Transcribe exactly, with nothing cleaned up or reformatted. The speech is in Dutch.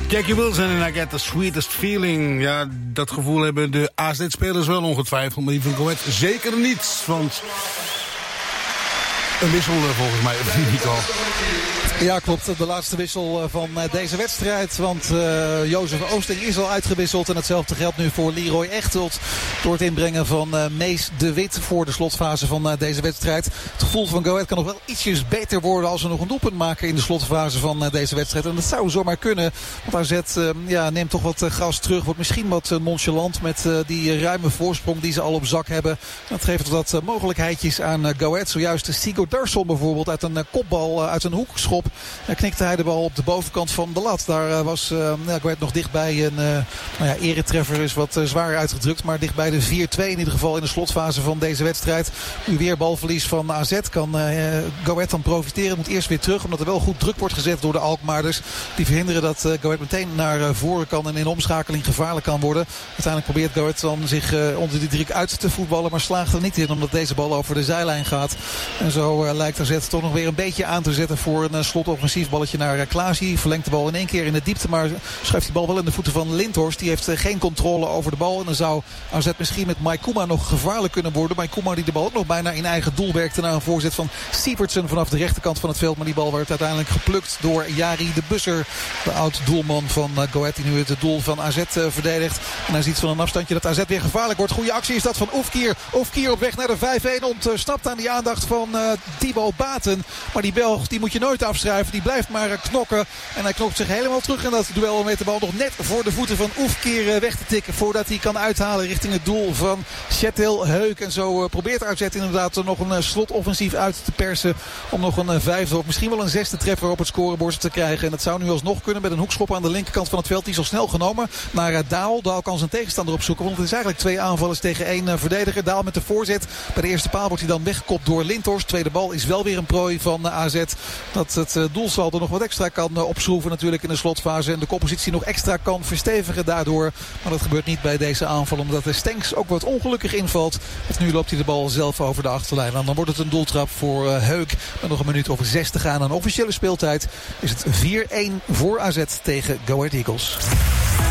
Jackie Wilson en I Get the Sweetest Feeling. Ja, dat gevoel hebben de A Z-spelers wel ongetwijfeld, maar die van Go Ahead zeker niet. Want een wissel volgens mij, Nico. Ja, klopt. De laatste wissel van deze wedstrijd. Want uh, Jozef Oosting is al uitgewisseld. En hetzelfde geldt nu voor Leroy Echtelt. Door het inbrengen van uh, Mees de Wit voor de slotfase van uh, deze wedstrijd. Het gevoel van Go Ahead kan nog wel ietsjes beter worden als we nog een doelpunt maken in de slotfase van uh, deze wedstrijd. En dat zou zomaar kunnen. Want A Z uh, ja, neemt toch wat uh, gas terug. Wordt misschien wat uh, nonchalant met uh, die uh, ruime voorsprong die ze al op zak hebben. Dat geeft wat uh, mogelijkheidjes aan uh, Go Ahead. Zojuist Sigurd Darsson bijvoorbeeld uit een uh, kopbal, uh, uit een hoekschop. Dan knikte hij de bal op de bovenkant van de lat. Daar uh, was uh, ja, Go Ahead nog dichtbij een uh, nou ja, eretreffer is wat uh, zwaar uitgedrukt. Maar dichtbij de vier twee in ieder geval in de slotfase van deze wedstrijd. Nu weer balverlies van A Z. Kan uh, Go Ahead dan profiteren. Moet eerst weer terug omdat er wel goed druk wordt gezet door de Alkmaarders. Die verhinderen dat uh, Go Ahead meteen naar uh, voren kan en in omschakeling gevaarlijk kan worden. Uiteindelijk probeert Go Ahead dan zich uh, onder die druk uit te voetballen. Maar slaagt er niet in omdat deze bal over de zijlijn gaat. En zo uh, lijkt A Z toch nog weer een beetje aan te zetten voor een uh, slotoffensief balletje naar uh, Klaasie. Verlengt de bal in één keer in de diepte. Maar schuift die bal wel in de voeten van Lindhorst. Die heeft uh, geen controle over de bal. En dan zou A Z misschien met Maikuma nog gevaarlijk kunnen worden. Maikuma die de bal ook nog bijna in eigen doel werkte. Na een voorzet van Sievertsen vanaf de rechterkant van het veld. Maar die bal werd uiteindelijk geplukt door Jari de Busser. De oud-doelman van uh, Go Ahead die nu het doel van A Z uh, verdedigt. En hij ziet van een afstandje dat A Z weer gevaarlijk wordt. Goede actie is dat van Oefkier. Oefkier op weg naar de vijf-een. Ontsnapt aan die aandacht van uh, Thibaut Baten. Maar die Belg die moet je nooit afschrijven. Die blijft maar uh, knokken. En hij knokt zich helemaal terug in dat duel om met de bal nog net voor de voeten van Oefkier uh, weg te tikken. Voordat hij kan uithalen richting het doel van Kjetil Heuk. En zo uh, probeert A Z inderdaad uh, nog een uh, slotoffensief uit te persen. Om nog een uh, vijfde of misschien wel een zesde treffer op het scorebord te krijgen. En dat zou nu alsnog kunnen met een hoekschop aan de linkerkant van het veld. Die is al snel genomen naar uh, Daal. Daal kan zijn tegenstander opzoeken. Want het is eigenlijk twee aanvallers tegen één uh, verdediger. Daal met de voorzet. Bij de eerste paal wordt hij dan weggekopt door Lindhorst. Tweede bal is wel weer een prooi van uh, A Z. Dat het uh, doelsaldo nog wat extra kan uh, opschroeven natuurlijk in de slotfase. En de koppositie nog extra kan verstevigen daardoor. Maar dat gebeurt niet bij deze aanval. Omdat de Stenks ook wat ongelukkig invalt. Want nu loopt hij de bal zelf over de achterlijn. En dan wordt het een doeltrap voor uh, Heuk. Met nog een minuut of zes te gaan aan officiële speeltijd. Is het vier-een voor A Z tegen Go Ahead Eagles.